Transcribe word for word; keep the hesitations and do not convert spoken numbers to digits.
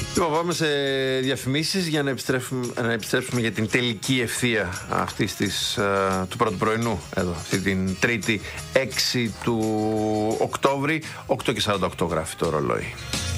Λοιπόν, πάμε σε διαφημίσεις για να επιστρέψουμε, να επιστρέψουμε για την τελική ευθεία αυτής της, uh, του πρώτου πρωινού εδώ, αυτή την Τρίτη έξι του Οκτώβρη, οκτώ και σαράντα οκτώ γράφει το ρολόι.